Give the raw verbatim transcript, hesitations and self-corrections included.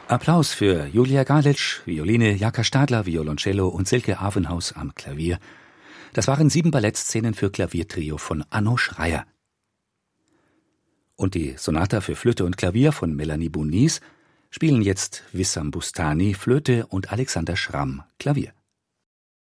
Applaus für Julia Galitsch, Violine, Jaka Stadler, Violoncello und Silke Avenhaus am Klavier. Das waren sieben Ballettszenen für Klaviertrio von Anno Schreyer. Und die Sonata für Flöte und Klavier von Melanie Bounice spielen jetzt Wissam Bustani Flöte und Alexander Schramm Klavier.